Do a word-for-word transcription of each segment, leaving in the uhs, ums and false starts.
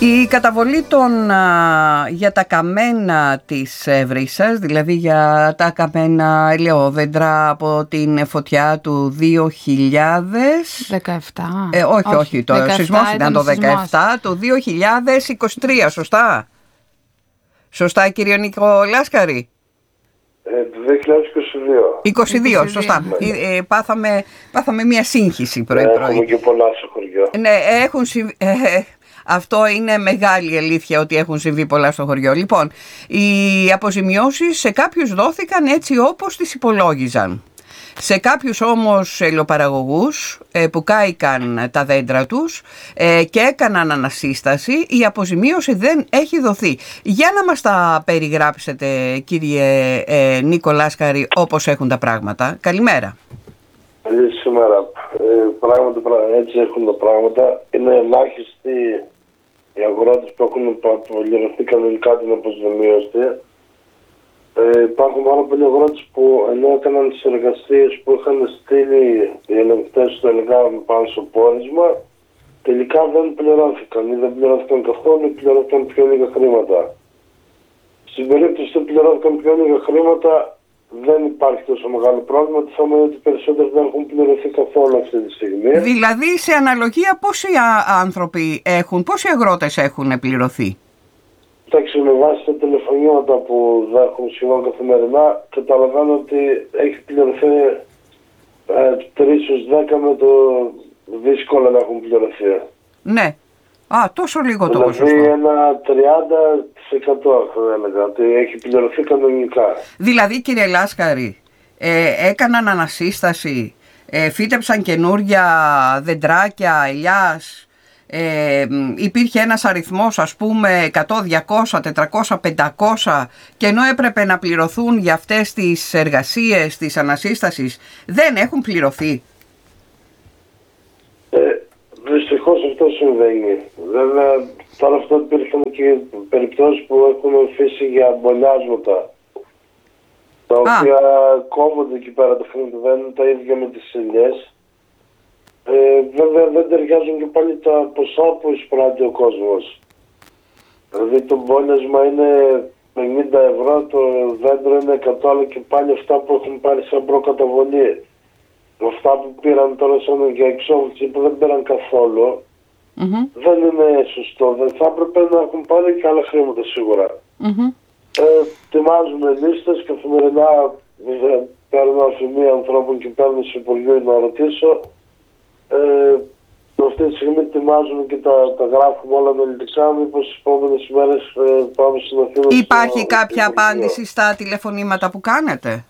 Η καταβολή των, α, για τα καμένα της Βρύσσας, δηλαδή για τα καμένα ελαιόδεντρα από την φωτιά του δύο χιλιάδες δεκαεπτά. Ε, όχι, όχι, όχι, το σεισμός ήταν το δεκαεπτά, το δύο χιλιάδες είκοσι τρία, σωστά. Σωστά, κύριε Νικολάσκαρη. Ε, το δύο χιλιάδες είκοσι δύο. είκοσι δύο, σωστά. Ε, ε, πάθαμε, πάθαμε μια σύγχυση πρωί-πρωί. Έχουμε και πολλά στο χωριό. Ναι, έχουν συμβεί. Ε, αυτό είναι μεγάλη αλήθεια ότι έχουν συμβεί πολλά στο χωριό. Λοιπόν, οι αποζημιώσεις σε κάποιους δόθηκαν έτσι όπως τις υπολόγιζαν. Σε κάποιους όμως ελαιοπαραγωγούς ε, που κάηκαν τα δέντρα τους ε, και έκαναν ανασύσταση, η αποζημίωση δεν έχει δοθεί. Για να μας τα περιγράψετε, κύριε ε, Νικολάσκαρη, όπως έχουν τα πράγματα. Καλημέρα. Καλή σήμερα. Ε, πράγματι, έτσι έχουν τα πράγματα. Είναι ελάχιστοι οι αγρότες που έχουν απολυρωθεί κανονικά την αποζημίωση. Ε, υπάρχουν πάρα πολλοί αγρότες που ενώ έκαναν τις εργασίες που είχαν στείλει οι ελεγκτές του ΕΛΓΑ πάνω στο πόρισμα, τελικά δεν πληρώθηκαν ή δεν πληρώθηκαν καθόλου ή πληρώθηκαν πιο λίγα χρήματα. Στην περίπτωση που πληρώθηκαν πιο λίγα χρήματα, δεν υπάρχει τόσο μεγάλο πρόβλημα. Το θέμα είναι ότι οι περισσότεροι δεν έχουν πληρωθεί καθόλου αυτή τη στιγμή. Δηλαδή, σε αναλογία, πόσοι άνθρωποι έχουν, πόσοι αγρότες έχουν πληρωθεί? Εντάξει, με βάση τα τηλεφωνήματα που δέχομαι σχεδόν καθημερινά, καταλαβαίνω ότι έχει πληρωθεί ε, τρία στους δέκα με το δύσκολο να έχουν πληρωθεί. Ναι. Α, τόσο λίγο το δηλαδή, ποσοστό. Δηλαδή ένα τριάντα τοις εκατό θα έλεγα, ότι έχει πληρωθεί κανονικά. Δηλαδή, κύριε Λάσκαρη, ε, έκαναν ανασύσταση, ε, φύτεψαν καινούρια δεντράκια, ελιάς, Ε, υπήρχε ένας αριθμός, ας πούμε εκατό, διακόσια, τετρακόσια, πεντακόσια, και ενώ έπρεπε να πληρωθούν για αυτές τις εργασίες της ανασύστασης, δεν έχουν πληρωθεί. Ε, δυστυχώς αυτό συμβαίνει. Βέβαια τώρα αυτό υπήρχαν και περιπτώσεις που έχουν αφήσει για μπολιάσματα, τα οποία κόβονται εκεί πέρα τα χρήματα, δεν είναι τα ίδια με τις ελιές. Ε, βέβαια δεν ταιριάζουν και πάλι τα ποσά που εισπράττει ο κόσμος. Δηλαδή το μπόλιασμα είναι πενήντα ευρώ, το δέντρο είναι εκατό, αλλά και πάλι αυτά που έχουν πάρει σαν προκαταβολή, αυτά που πήραν τώρα σαν για εξόφληση που δεν πήραν καθόλου, mm-hmm. δεν είναι σωστό. Δεν θα έπρεπε να έχουν πάρει και άλλα χρήματα σίγουρα. Mm-hmm. Ε, ετοιμάζουμε λίστες καθημερινά, παίρνω αφημία ανθρώπων και παίρνω σε Υπουργείο να ρωτήσω. Ε, αυτή τη στιγμή ετοιμάζουμε και τα, τα γράφουμε όλα αναλυτικά. Μήπως στις επόμενες ημέρες ε, πάμε στην Αθήνα. Υπάρχει στο, κάποια απάντηση στα τηλεφωνήματα που κάνετε?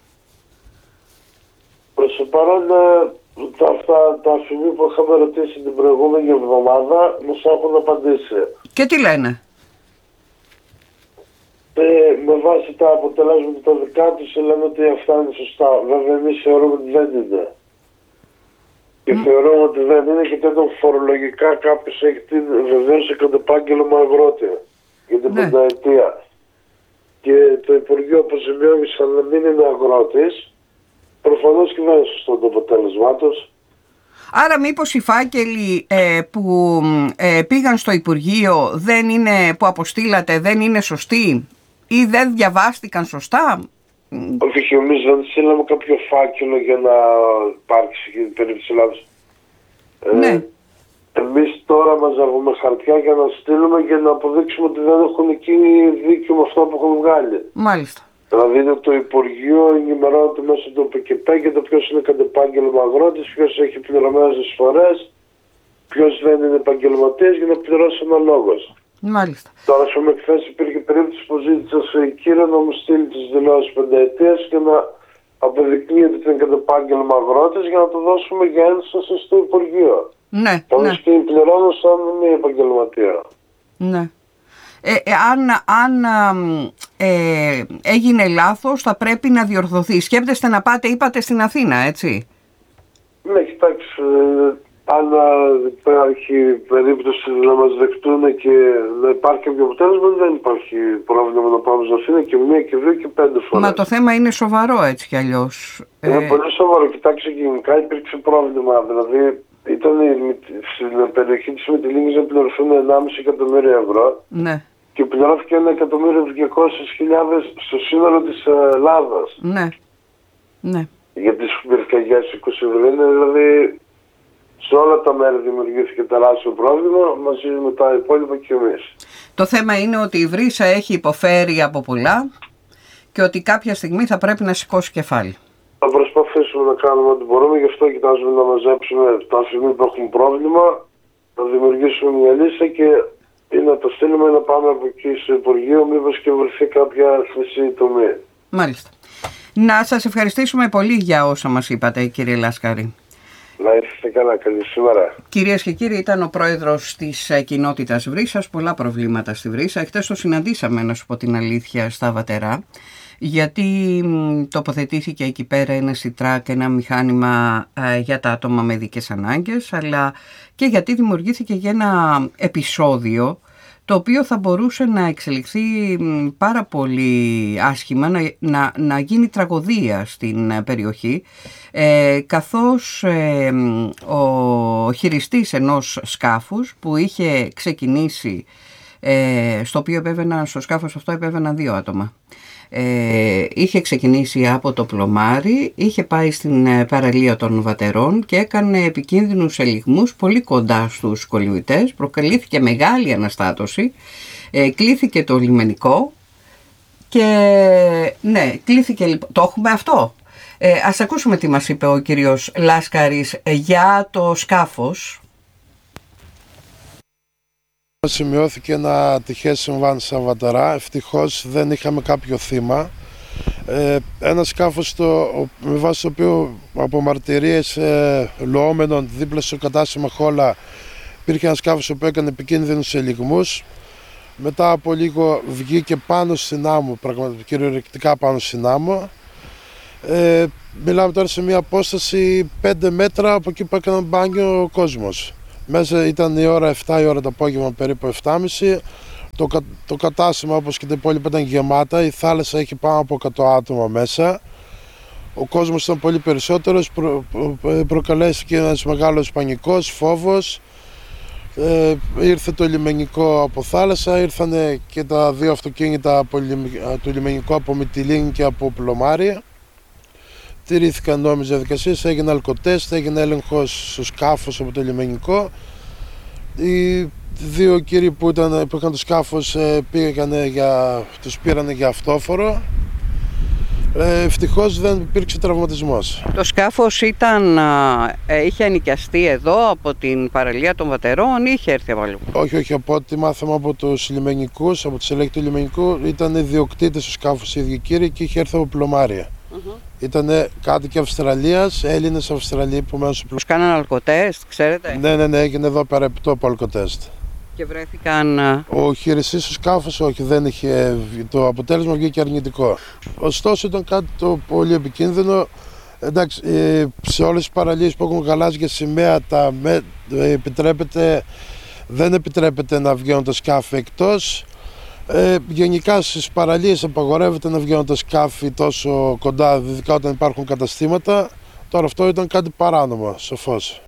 Προς το παρόν τα, αυτά, τα αφημί που είχαμε ρωτήσει την προηγούμενη εβδομάδα μας έχουν απαντήσει. Και τι λένε? Ε, με βάση τα αποτελέσματα τα δικά τους λένε ότι αυτά είναι σωστά. Βέβαια εμείς θεωρούμε ότι δεν είναι. Και mm. θεωρώ ότι δεν είναι, και τότε φορολογικά κάποιος έχει την βεβαίωση κατά επάγγελμα αγρότη για την ναι. πενταετία. Και το Υπουργείο αποζημιώνει σαν να μην είναι αγρότης, προφανώς και δεν είναι σωστό το αποτέλεσμά τους. Άρα μήπως οι φάκελοι ε, που ε, πήγαν στο Υπουργείο δεν είναι, που αποστήλατε, δεν είναι σωστοί ή δεν διαβάστηκαν σωστά? Όχι, εμείς δεν στείλαμε κάποιο φάκελο για να υπάρξει η περίπτωση λάθος. Ναι. Ε, εμείς τώρα μαζεύουμε χαρτιά για να στείλουμε και να αποδείξουμε ότι δεν έχουν εκεί δίκιο με αυτά που έχουν βγάλει. Μάλιστα. Δηλαδή είναι το Υπουργείο ενημερώνεται μέσω του ΠΚΠ για το ποιος είναι κατ' επάγγελμα αγρότης, ποιος έχει πληρωμένες εισφορές, ποιος δεν είναι επαγγελματίας, για να πληρώσει αναλόγως. Μάλιστα. Τώρα, ας πούμε, χθες υπήρχε περίπτωση που ζήτησα σε κύριο να μου στείλει τις δηλώσεις πενταετίας και να αποδεικνύεται ότι είναι κατ' επάγγελμα αγρότης για να το δώσουμε για ένσταση στο Υπουργείο. Ναι. Όμως ναι. και πληρώνω σαν μία επαγγελματία. Ναι. Ε, ε, αν αν ε, έγινε λάθος θα πρέπει να διορθωθεί. Σκέπτεστε να πάτε, είπατε, στην Αθήνα, έτσι? Ναι, κοιτάξτε, ε, αν υπάρχει περίπτωση να μας δεχτούν και να υπάρχει κάποιο αποτέλεσμα, δεν υπάρχει πρόβλημα να πάμε στην Αθήνα και μία και δύο και πέντε φορές. Μα το θέμα είναι σοβαρό έτσι κι αλλιώς. Είναι ε... πολύ σοβαρό. Κοιτάξτε, γενικά υπήρξε πρόβλημα. Δηλαδή, ήταν στην περιοχή της Μυτιλίνης να πληρωθούν ενάμιση εκατομμύρια ευρώ. Ναι. Και πληρώθηκε ένα εκατομμύριο διακόσιες χιλιάδες στο σύνολο της Ελλάδας. Ναι. Ναι. Για τις πυρκαγιές του Κωσυβρίνη, δηλαδή σε όλα τα μέρη δημιουργήθηκε τεράστιο πρόβλημα, μαζί με τα υπόλοιπα και εμείς. Το θέμα είναι ότι η Βρύσα έχει υποφέρει από πολλά και ότι κάποια στιγμή θα πρέπει να σηκώσει κεφάλι. Θα προσπαθήσουμε να κάνουμε ό,τι μπορούμε, γι' αυτό κοιτάζουμε να μαζέψουμε τα στιγμή που έχουν πρόβλημα, να δημιουργήσουμε μια λίστα και ή να το στείλουμε να πάμε από εκεί στο Υπουργείο, μήπως και βρεθεί κάποια χρυσή τομή. Μάλιστα. Να σας ευχαριστήσουμε πολύ για όσα μας είπατε, κύριε Λάσκαρη. Να είστε καλά, καλή σήμερα. Κυρίες και κύριοι, ήταν ο πρόεδρος της κοινότητας Βρύσας, πολλά προβλήματα στη Βρύσα. Χτες το συναντήσαμε, να σου πω την αλήθεια, στα Βατερά, γιατί μ, τοποθετήθηκε εκεί πέρα ένα σιτράκ, ένα μηχάνημα ε, για τα άτομα με ειδικές ανάγκες, αλλά και γιατί δημιουργήθηκε για ένα επεισόδιο το οποίο θα μπορούσε να εξελιχθεί πάρα πολύ άσχημα, να, να, να γίνει τραγωδία στην περιοχή, ε, καθώς ε, ο χειριστής ενός σκάφους που είχε ξεκινήσει, ε, στο οποίο επέβαιναν, στο σκάφος αυτό επέβαιναν δύο άτομα. Ε, είχε ξεκινήσει από το πλωμάρι, είχε πάει στην παραλία των Βατερών και έκανε επικίνδυνους ελιγμούς πολύ κοντά στους κολυβητές, προκαλήθηκε μεγάλη αναστάτωση, ε, κλήθηκε το λιμενικό και ναι, κλήθηκε, το έχουμε αυτό. Ε, ας ακούσουμε τι μας είπε ο κύριος Λάσκαρης για το σκάφος. Σημειώθηκε ένα ατυχές συμβάν στα Βατερά. Ευτυχώς δεν είχαμε κάποιο θύμα. Ε, ένα σκάφος το, με βάση το οποίο από μαρτυρίες ε, λοόμενων δίπλα στο κατάστημα Χόλα υπήρχε ένα σκάφος που έκανε επικίνδυνους ελιγμούς. Μετά από λίγο βγήκε πάνω στην άμμο, πραγματικά κυριολεκτικά πάνω στην άμμο. Ε, μιλάμε τώρα σε μια απόσταση πέντε μέτρα από εκεί που έκανε μπάνιο ο κόσμος. Μέσα ήταν η ώρα επτά η ώρα το απόγευμα, περίπου επτά και μισή. Το, το κατάστημα, όπως και τα υπόλοιπα, ήταν γεμάτα. Η θάλασσα έχει πάνω από εκατό άτομα μέσα. Ο κόσμος ήταν πολύ περισσότερος. Προ, προ, προκαλέστηκε ένας μεγάλος πανικός, φόβος. Ε, ήρθε το λιμενικό από θάλασσα, ήρθαν και τα δύο αυτοκίνητα από, του λιμενικού από Μυτιλίνη και από Πλωμάρι. Τηρήθηκαν νόμιμες διαδικασίες, έγινε αλκοτέστ, έγινε έλεγχος στο σκάφος από το λιμενικό. Οι δύο κύριοι που, ήταν, που είχαν το σκάφος πήγανε για, τους πήρανε για αυτόφορο. Ε, ευτυχώς δεν υπήρξε τραυματισμός. Το σκάφος ήταν, ε, είχε ενοικιαστεί εδώ από την παραλία των Βατερών ή είχε έρθει από αλλού? Όχι, όχι, από ό,τι μάθαμε από τους λιμενικούς, από τους ελέγχοι του λιμενικού, ήταν ιδιοκτήτες του σκάφους οι ίδιοι κύριοι και είχε έρθει από Πλωμάρια. Uh-huh. Ήτανε κάτοικοι Αυστραλίας, Έλληνες Αυστραλοί που μένουν στο Πλωμάρι. Κάναν αλκοτέστ, ξέρετε? Ναι, ναι, ναι, έγινε εδώ πέρα επιτόπου από αλκοτέστ. Και βρέθηκαν... Ο χειριστής του σκάφους όχι, δεν είχε, το αποτέλεσμα βγήκε αρνητικό. Ωστόσο ήταν κάτι το πολύ επικίνδυνο. Εντάξει, σε όλες τις παραλίες που έχουν γαλάζια σημαία τα με, επιτρέπεται, δεν επιτρέπεται να βγαίνουν τα σκάφη εκτός. Ε, γενικά στις παραλίες απαγορεύεται να βγαίνουν τα σκάφη τόσο κοντά, ειδικά όταν υπάρχουν καταστήματα. Τώρα αυτό ήταν κάτι παράνομο, σοφώς.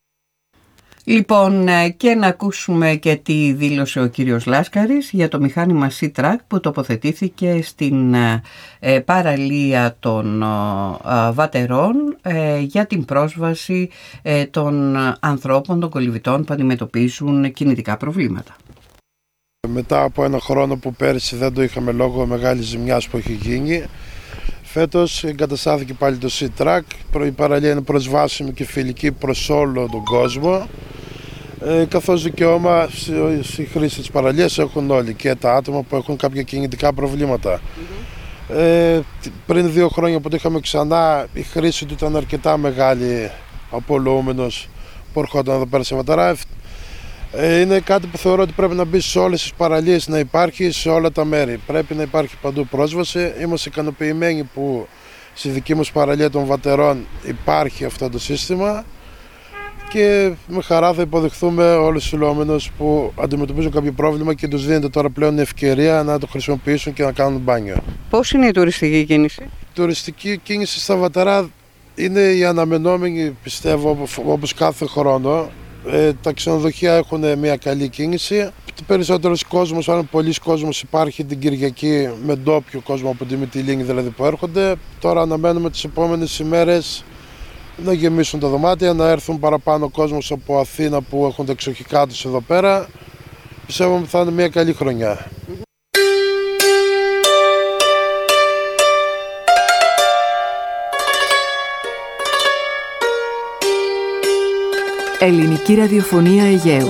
Λοιπόν, και να ακούσουμε και τι δήλωσε ο κύριος Λάσκαρης για το μηχάνημα Σιτράκ που τοποθετήθηκε στην ε, παραλία των ε, Βατερών ε, για την πρόσβαση ε, των ανθρώπων, των κολυβητών που αντιμετωπίζουν κινητικά προβλήματα. Μετά από ένα χρόνο που πέρυσι δεν το είχαμε λόγω μεγάλης ζημιάς που έχει γίνει, φέτος εγκαταστάθηκε πάλι το Σιτράκ. Η παραλία είναι προσβάσιμη και φιλική προς όλο τον κόσμο, ε, καθώς δικαίωμα στη χρήση της παραλίας έχουν όλοι, και τα άτομα που έχουν κάποια κινητικά προβλήματα. Mm-hmm. Ε, πριν δύο χρόνια που το είχαμε ξανά, η χρήση του ήταν αρκετά μεγάλη από λοούμενος που έρχονταν εδώ πέρα σε Βατερά. Ε, είναι κάτι που θεωρώ ότι πρέπει να μπει σε όλες τις παραλίες, να υπάρχει σε όλα τα μέρη. Πρέπει να υπάρχει παντού πρόσβαση. Είμαστε ικανοποιημένοι που στη δική μας παραλία των Βατερών υπάρχει αυτό το σύστημα και με χαρά θα υποδεχθούμε όλους τους λοόμενους που αντιμετωπίζουν κάποιο πρόβλημα και τους δίνεται τώρα πλέον η ευκαιρία να το χρησιμοποιήσουν και να κάνουν μπάνιο. Πώς είναι η τουριστική κίνηση? Η τουριστική κίνηση στα Βατερά Είναι η αναμενόμενη, πιστεύω, όπως κάθε χρόνο. Ε, τα ξενοδοχεία έχουν μια καλή κίνηση. Περισσότερος κόσμος, αν πολλοί κόσμος υπάρχει την Κυριακή, με ντόπιο κόσμο από τη Μυτιλήνη δηλαδή που έρχονται. Τώρα αναμένουμε τις επόμενες ημέρες να γεμίσουν τα δωμάτια, να έρθουν παραπάνω κόσμος από Αθήνα που έχουν τα εξοχικά τους εδώ πέρα. Πιστεύω ότι θα είναι μια καλή χρονιά. Ελληνική ραδιοφωνία Αιγαίου.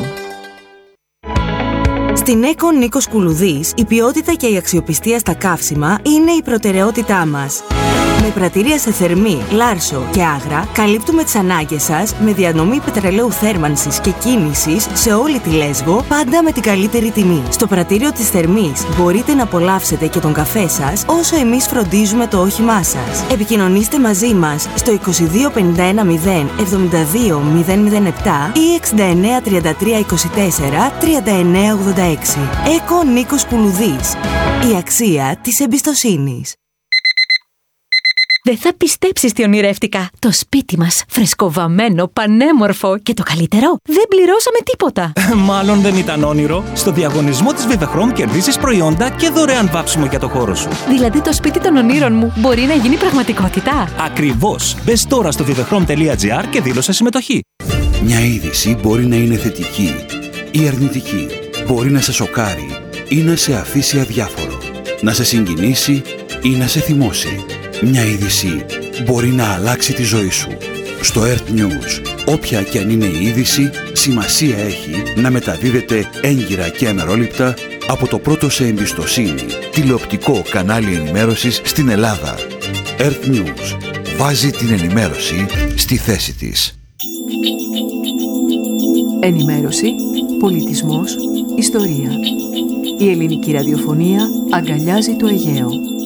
Στην ΕΚΟ Νίκος Κουλουδής, η ποιότητα και η αξιοπιστία στα καύσιμα είναι η προτεραιότητά μας. Με πρατήρια σε Θερμή, Λάρσο και Άγρα, καλύπτουμε τις ανάγκες σας με διανομή πετρελαίου θέρμανσης και κίνησης σε όλη τη Λέσβο, πάντα με την καλύτερη τιμή. Στο πρατήριο της Θερμής μπορείτε να απολαύσετε και τον καφέ σας, όσο εμείς φροντίζουμε το όχημά σας. Επικοινωνήστε μαζί μας στο είκοσι δύο πενήντα ένα μηδέν εβδομήντα δύο μηδέν μηδέν επτά ή εξήντα εννέα τριάντα τρία είκοσι τέσσερα τριάντα εννέα ογδόντα έξι. ΕΚΟ Νίκος Κουλουδής. Η αξία της εμπιστοσύνης. Δεν θα πιστέψεις τι ονειρεύτηκα. Το σπίτι μας, φρεσκοβαμμένο, πανέμορφο και το καλύτερο, δεν πληρώσαμε τίποτα. Μάλλον δεν ήταν όνειρο. Στο διαγωνισμό της Vivechrom κερδίζεις προϊόντα και δωρεάν βάψιμο για το χώρο σου. Δηλαδή το σπίτι των ονείρων μου μπορεί να γίνει πραγματικότητα. Ακριβώς. Μπες τώρα στο vivechrom τελεία gr και δήλωσε συμμετοχή. Μια είδηση μπορεί να είναι θετική ή αρνητική. Μπορεί να σε σοκάρει ή να σε αφήσει αδιάφορο. Να σε συγκινήσει ή να σε θυμώσει. Μια είδηση μπορεί να αλλάξει τη ζωή σου. Στο Earth News, όποια και αν είναι η είδηση, σημασία έχει να μεταδίδεται έγκυρα και αμερόληπτα από το πρώτο σε εμπιστοσύνη τηλεοπτικό κανάλι ενημέρωσης στην Ελλάδα. Earth News βάζει την ενημέρωση στη θέση της. Ενημέρωση, πολιτισμός, ιστορία. Η ελληνική ραδιοφωνία αγκαλιάζει το Αιγαίο.